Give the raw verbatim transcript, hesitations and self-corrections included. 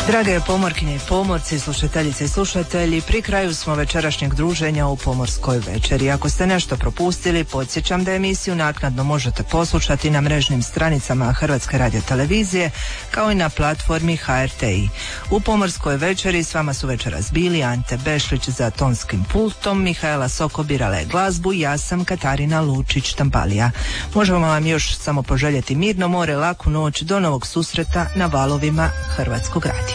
Drage pomorkinje i pomorci, slušateljice i slušatelji, pri kraju smo večerašnjeg druženja u Pomorskoj večeri. Ako ste nešto propustili, podsjećam da emisiju naknadno možete poslušati na mrežnim stranicama Hrvatske radiotelevizije, kao i na platformi H R T I. U Pomorskoj večeri s vama su večeras bili Ante Bešlić za tonskim pultom, Mihaela Soko birala je glazbu, ja sam Katarina Lučić-Tambalija. Možemo vam još samo poželjeti mirno more, laku noć, do novog susreta na valovima Hrvatskog radija.